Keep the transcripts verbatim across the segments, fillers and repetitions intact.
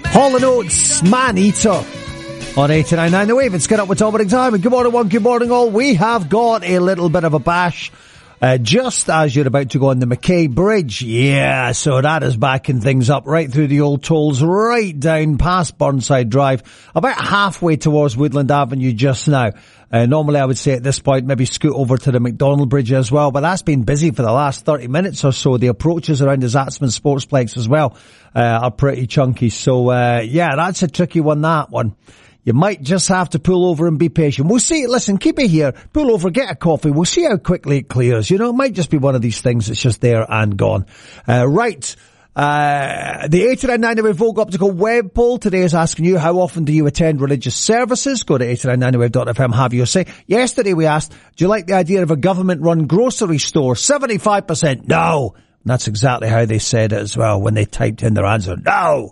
Hall and Oates, Man Eater on eighty-nine point nine The Wave. It's Get Up with Dominic Diamond. Good morning, one. Good morning, all. We have got a little bit of a bash uh, just as you're about to go on the Mackay Bridge. Yeah, so that is backing things up right through the old tolls, right down past Burnside Drive, about halfway towards Woodland Avenue just now. Uh, normally I would say at this point maybe scoot over to the McDonald Bridge as well, but that's been busy for the last thirty minutes or so. The approaches around the Zatzman Sportsplex as well uh, are pretty chunky. So uh, yeah, that's a tricky one, that one. You might just have to pull over and be patient. We'll see. Listen, keep it here. Pull over, get a coffee. We'll see how quickly it clears. You know, it might just be one of these things that's just there and gone. Uh, right. Uh, the eighty-nine point nine The Wave Vogue Optical web poll today is asking you, how often do you attend religious services? Go to eighty-nine point nine the wave dot f m, have your say. Yesterday we asked, do you like the idea of a government-run grocery store? seventy-five percent no. And that's exactly how they said it as well when they typed in their answer. No.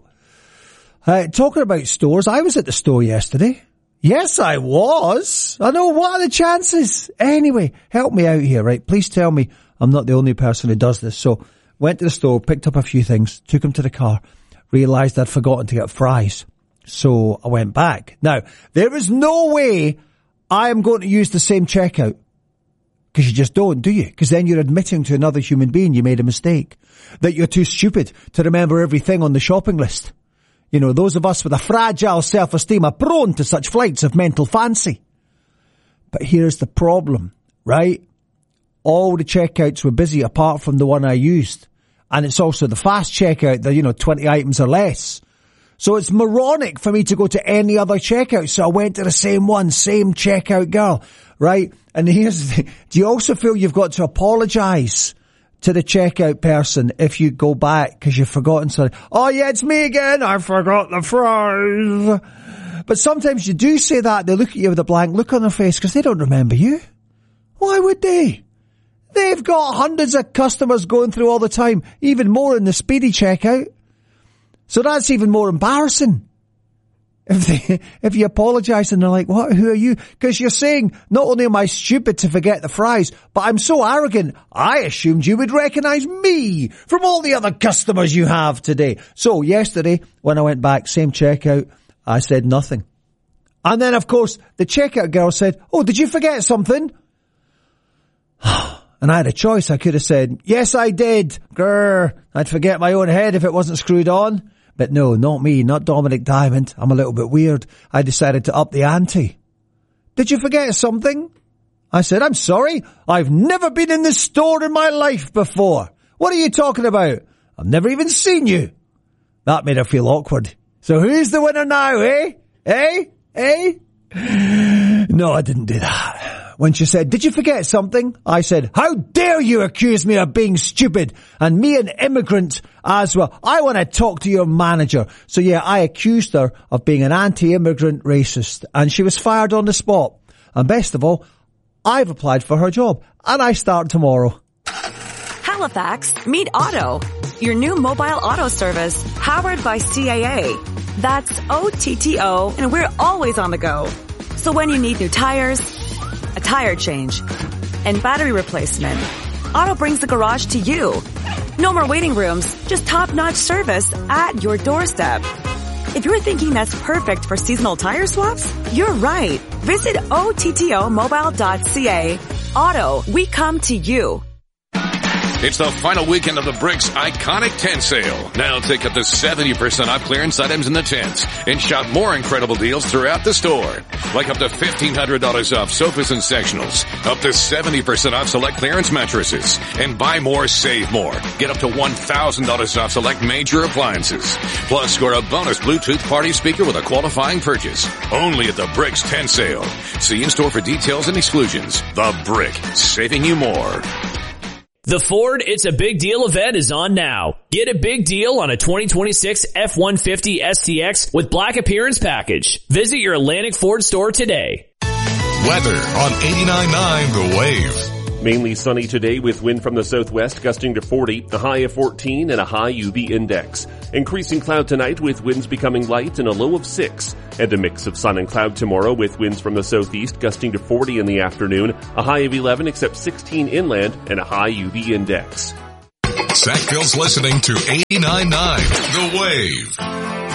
Uh, talking about stores, I was at the store yesterday. Yes, I was. I know, what are the chances? Anyway, help me out here, right? Please tell me I'm not the only person who does this. So, went to the store, picked up a few things, took them to the car, realised I'd forgotten to get fries. So, I went back. Now, there is no way I am going to use the same checkout. Because you just don't, do you? Because then you're admitting to another human being you made a mistake. That you're too stupid to remember everything on the shopping list. You know, those of us with a fragile self-esteem are prone to such flights of mental fancy. But here's the problem, right? All the checkouts were busy apart from the one I used. And it's also the fast checkout, the, you know, twenty items or less. So it's moronic for me to go to any other checkout. So I went to the same one, same checkout girl, right? And here's the thing. Do you also feel you've got to apologise to the checkout person if you go back because you've forgotten something? Oh yeah, it's me again. I forgot the fries. But sometimes you do say that. They look at you with a blank look on their face because they don't remember you. Why would they? They've got hundreds of customers going through all the time, even more in the speedy checkout. So that's even more embarrassing. If they, if you apologise and they're like, what, who are you? Because you're saying, not only am I stupid to forget the fries, but I'm so arrogant, I assumed you would recognise me from all the other customers you have today. So yesterday, when I went back, same checkout, I said nothing. And then, of course, the checkout girl said, oh, did you forget something? And I had a choice. I could have said, yes, I did. Grr, I'd forget my own head if it wasn't screwed on. But no, not me, not Dominic Diamond. I'm a little bit weird. I decided to up the ante. Did you forget something? I said, I'm sorry. I've never been in this store in my life before. What are you talking about? I've never even seen you. That made her feel awkward. So who's the winner now, eh? Eh? Eh? No, I didn't do that. When she said, did you forget something? I said, how dare you accuse me of being stupid? And me an immigrant as well. I want to talk to your manager. So yeah, I accused her of being an anti-immigrant racist. And she was fired on the spot. And best of all, I've applied for her job. And I start tomorrow. Halifax, meet Otto. Your new mobile auto service, powered by C A A. That's O T T O, and we're always on the go. So when you need new tires, a tire change, and battery replacement, Otto brings the garage to you. No more waiting rooms, just top-notch service at your doorstep. If you're thinking that's perfect for seasonal tire swaps, you're right. Visit O T T O mobile dot C A. Otto, we come to you. It's the final weekend of the Bricks Iconic Tent Sale. Now take up to seventy percent off clearance items in the tents and shop more incredible deals throughout the store. Like up to fifteen hundred dollars off sofas and sectionals, up to seventy percent off select clearance mattresses, and buy more, save more. Get up to one thousand dollars off select major appliances. Plus, score a bonus Bluetooth party speaker with a qualifying purchase. Only at the Bricks Tent Sale. See in-store for details and exclusions. The Brick, saving you more. The Ford It's a Big Deal event is on now. Get a big deal on a twenty twenty-six F one fifty S T X with Black Appearance Package. Visit your Atlantic Ford store today. Weather on eighty-nine point nine The Wave. Mainly sunny today with wind from the southwest gusting to forty, a high of fourteen and a high U V index. Increasing cloud tonight with winds becoming light and a low of six. And a mix of sun and cloud tomorrow with winds from the southeast gusting to forty in the afternoon, a high of eleven except sixteen inland and a high U V index. Sackville's listening to eighty-nine point nine The Wave.